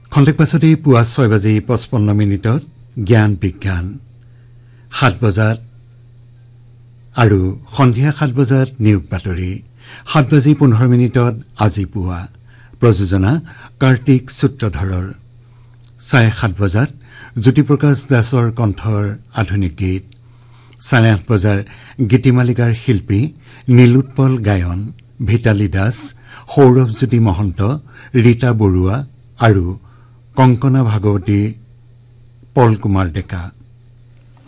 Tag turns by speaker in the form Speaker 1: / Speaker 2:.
Speaker 1: খন্তেক পাছতেই পুৱা 6:55 জ্ঞান বিজ্ঞান 7 বজাত আৰু সন্ধিয়া 7 বজাত নিয়োগ বাতৰি 7:15 আজি পুৱা প্ৰযোজনা কাৰ্তিক সূত্ৰধৰৰ 7:30 বজাত জ্যোতিপ্ৰকাশ দাসৰ কণ্ঠৰ আধুনিক গীত 8:30 বজাৰ গীতিমালিকাৰ শিল্পী নীলোৎপল গায়ন ভিতালী দাস সৌৰভজ্যোতি মহন্ত ৰীতা বৰুৱা আৰু কংকনা ভাগৱতী পল কুমাৰ ডেকা